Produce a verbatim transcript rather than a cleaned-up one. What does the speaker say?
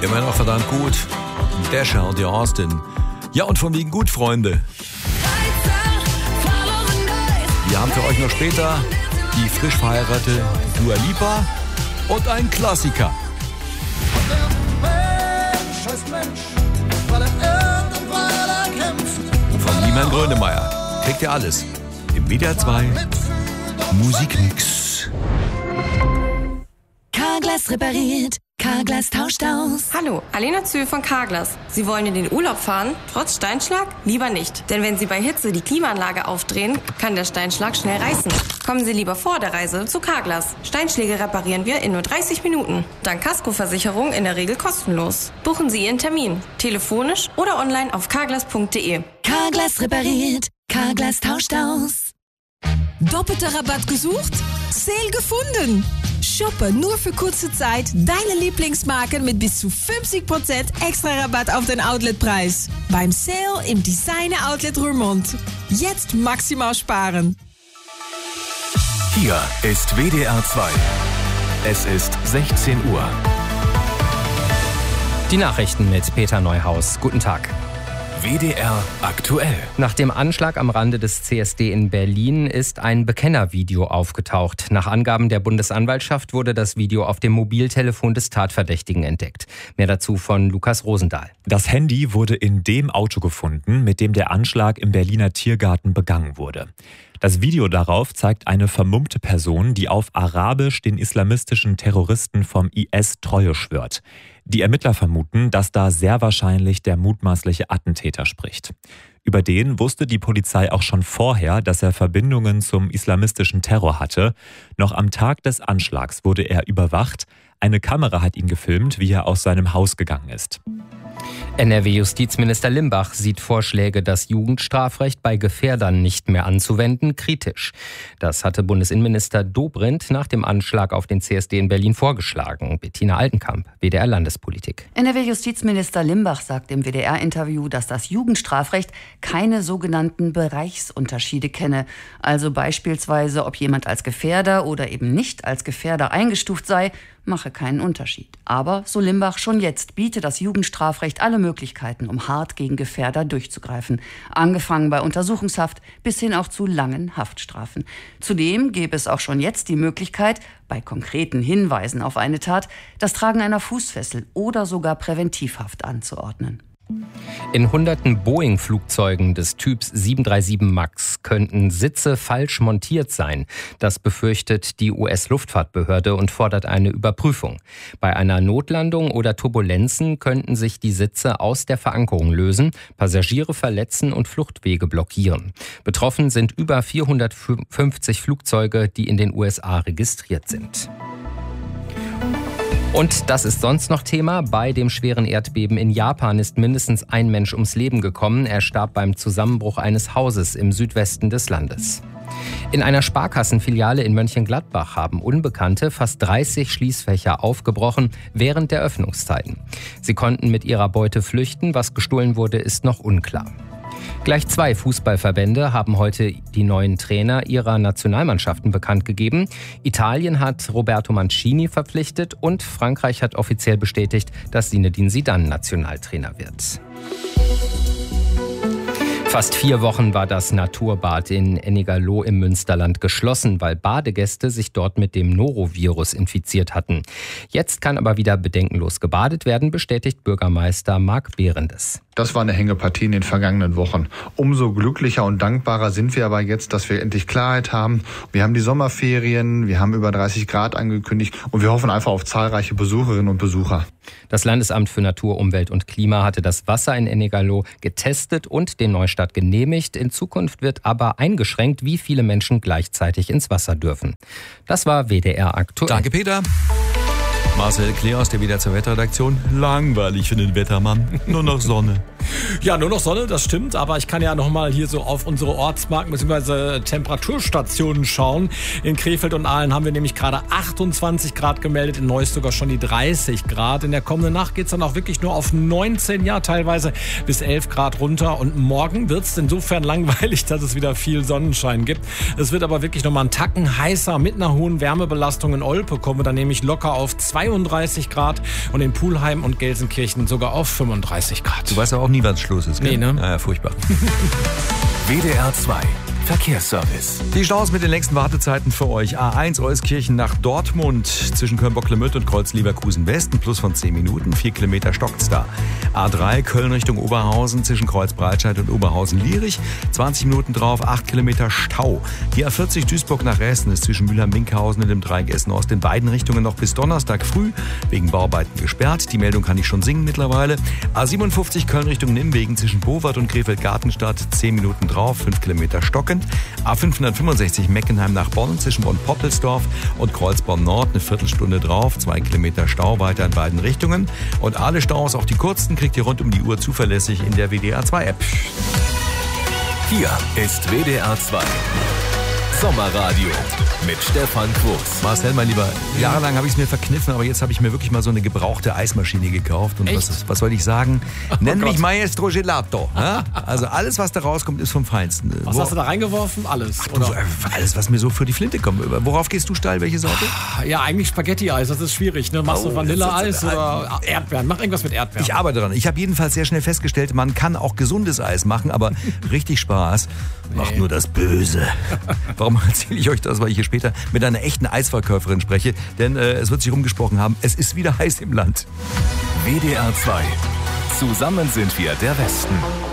Immer noch verdammt gut. Dasher und die Austin. Ja, und von wegen gut, Freunde. Wir haben für euch noch später die frisch verheiratete Dua Lipa und ein Klassiker. Von Niemann Grönemeyer. Kriegt ihr alles im W D R zwei Musikmix. Carglass repariert. Carglass tauscht aus. Hallo, Alena Zühl von Carglass. Sie wollen in den Urlaub fahren, trotz Steinschlag? Lieber nicht. Denn wenn Sie bei Hitze die Klimaanlage aufdrehen, kann der Steinschlag schnell reißen. Kommen Sie lieber vor der Reise zu Carglass. Steinschläge reparieren wir in nur dreißig Minuten. Dank Kaskoversicherung in der Regel kostenlos. Buchen Sie Ihren Termin. Telefonisch oder online auf carglass punkt de. Carglass repariert. Carglass tauscht aus. Doppelter Rabatt gesucht? Sale gefunden! Shoppe nur für kurze Zeit deine Lieblingsmarken mit bis zu fünfzig Prozent extra Rabatt auf den Outletpreis. Beim Sale im Designer Outlet Roermond. Jetzt maximal sparen. Hier ist W D R zwei. Es ist sechzehn Uhr. Die Nachrichten mit Peter Neuhaus. Guten Tag. W D R aktuell. Nach dem Anschlag am Rande des C S D in Berlin ist ein Bekennervideo aufgetaucht. Nach Angaben der Bundesanwaltschaft wurde das Video auf dem Mobiltelefon des Tatverdächtigen entdeckt. Mehr dazu von Lukas Rosendahl. Das Handy wurde in dem Auto gefunden, mit dem der Anschlag im Berliner Tiergarten begangen wurde. Das Video darauf zeigt eine vermummte Person, die auf Arabisch den islamistischen Terroristen vom I S Treue schwört. Die Ermittler vermuten, dass da sehr wahrscheinlich der mutmaßliche Attentäter spricht. Über den wusste die Polizei auch schon vorher, dass er Verbindungen zum islamistischen Terror hatte. Noch am Tag des Anschlags wurde er überwacht. Eine Kamera hat ihn gefilmt, wie er aus seinem Haus gegangen ist. N R W-Justizminister Limbach sieht Vorschläge, das Jugendstrafrecht bei Gefährdern nicht mehr anzuwenden, kritisch. Das hatte Bundesinnenminister Dobrindt nach dem Anschlag auf den C S D in Berlin vorgeschlagen. Bettina Altenkamp, W D R Landespolitik. N R W-Justizminister Limbach sagt im W D R-Interview, dass das Jugendstrafrecht keine sogenannten Bereichsunterschiede kenne. Also beispielsweise, ob jemand als Gefährder oder eben nicht als Gefährder eingestuft sei, mache keinen Unterschied. Aber, so Limbach, schon jetzt biete das Jugendstrafrecht alle Möglichkeiten, um hart gegen Gefährder durchzugreifen. Angefangen bei Untersuchungshaft bis hin auch zu langen Haftstrafen. Zudem gäbe es auch schon jetzt die Möglichkeit, bei konkreten Hinweisen auf eine Tat, das Tragen einer Fußfessel oder sogar Präventivhaft anzuordnen. In hunderten Boeing-Flugzeugen des Typs sieben drei sieben Max könnten Sitze falsch montiert sein. Das befürchtet die U S-Luftfahrtbehörde und fordert eine Überprüfung. Bei einer Notlandung oder Turbulenzen könnten sich die Sitze aus der Verankerung lösen, Passagiere verletzen und Fluchtwege blockieren. Betroffen sind über vierhundertfünfzig Flugzeuge, die in den U S A registriert sind. Und das ist sonst noch Thema. Bei dem schweren Erdbeben in Japan ist mindestens ein Mensch ums Leben gekommen. Er starb beim Zusammenbruch eines Hauses im Südwesten des Landes. In einer Sparkassenfiliale in Mönchengladbach haben Unbekannte fast dreißig Schließfächer aufgebrochen während der Öffnungszeiten. Sie konnten mit ihrer Beute flüchten. Was gestohlen wurde, ist noch unklar. Gleich zwei Fußballverbände haben heute die neuen Trainer ihrer Nationalmannschaften bekannt gegeben. Italien hat Roberto Mancini verpflichtet und Frankreich hat offiziell bestätigt, dass Zinedine Zidane Nationaltrainer wird. Fast vier Wochen war das Naturbad in Ennigerloh im Münsterland geschlossen, weil Badegäste sich dort mit dem Norovirus infiziert hatten. Jetzt kann aber wieder bedenkenlos gebadet werden, bestätigt Bürgermeister Marc Behrendes. Das war eine Hängepartie in den vergangenen Wochen. Umso glücklicher und dankbarer sind wir aber jetzt, dass wir endlich Klarheit haben. Wir haben die Sommerferien, wir haben über dreißig Grad angekündigt und wir hoffen einfach auf zahlreiche Besucherinnen und Besucher. Das Landesamt für Natur, Umwelt und Klima hatte das Wasser in Ennigerloh getestet und den Neustart genehmigt. In Zukunft wird aber eingeschränkt, wie viele Menschen gleichzeitig ins Wasser dürfen. Das war W D R aktuell. Danke, Peter. Marcel Kleos, der wieder zur Wetterredaktion. Langweilig für den Wettermann. Nur noch Sonne. Ja, nur noch Sonne, das stimmt. Aber ich kann ja noch mal hier so auf unsere Ortsmarken bzw. Temperaturstationen schauen. In Krefeld und Aalen haben wir nämlich gerade achtundzwanzig Grad gemeldet. In Neuss sogar schon die dreißig Grad. In der kommenden Nacht geht es dann auch wirklich nur auf neunzehn, ja teilweise bis elf Grad runter. Und morgen wird es insofern langweilig, dass es wieder viel Sonnenschein gibt. Es wird aber wirklich noch mal einen Tacken heißer. Mit einer hohen Wärmebelastung in Olpe kommen wir dann nämlich locker auf zweiundzwanzig zweiunddreißig Grad und in Pulheim und Gelsenkirchen sogar auf fünfunddreißig Grad. Du weißt ja auch nie, wann es Schluss ist, gell? Nee, ne? Naja, furchtbar. W D R zwei Verkehrsservice. Die Staus mit den längsten Wartezeiten für euch. A eins Euskirchen nach Dortmund zwischen Köln-Bocklemütt und Kreuz-Leverkusen Westen, plus von zehn Minuten, vier Kilometer stockt's da. A drei Köln Richtung Oberhausen zwischen Kreuz-Breitscheid und Oberhausen-Lierich, zwanzig Minuten drauf, acht Kilometer Stau. Die A vierzig Duisburg nach Resten ist zwischen Mülheim-Minkhausen und dem Dreieck Essen-Ost in beiden Richtungen noch bis Donnerstag früh wegen Bauarbeiten gesperrt. Die Meldung kann ich schon singen mittlerweile. A siebenundfünfzig Köln Richtung Nimwegen zwischen Bowart und Krefeld-Gartenstadt, zehn Minuten drauf, fünf Kilometer stockend. A fünfhundertfünfundsechzig Meckenheim nach Bonn zwischen Bonn-Poppelsdorf und Kreuzborn-Nord eine Viertelstunde drauf, zwei Kilometer Stau weiter in beiden Richtungen. Und alle Staus, auch die kurzen, kriegt ihr rund um die Uhr zuverlässig in der W D R zwei App. Hier ist W D R zwei Sommerradio mit Stefan Quos. Marcel, mein Lieber, jahrelang habe ich es mir verkniffen, aber jetzt habe ich mir wirklich mal so eine gebrauchte Eismaschine gekauft. Und was, was soll ich sagen? Nenn Oh mich Gott. Maestro Gelato. Ja? Also alles, was da rauskommt, ist vom Feinsten. Was Wo- hast du da reingeworfen? Alles, Ach, du, oder? alles, was mir so für die Flinte kommt. Worauf gehst du steil? Welche Sorte? Ja, eigentlich Spaghetti-Eis, das ist schwierig. Ne? Machst Oh, du Vanilleeis das ist- oder Erdbeeren? Mach irgendwas mit Erdbeeren. Ich arbeite dran. Ich habe jedenfalls sehr schnell festgestellt, man kann auch gesundes Eis machen, aber richtig Spaß macht nur das Böse. Warum erzähle ich euch das? Weil ich hier später mit einer echten Eisverkäuferin spreche. Denn äh, es wird sich rumgesprochen haben, es ist wieder heiß im Land. W D R zwei. Zusammen sind wir der Westen.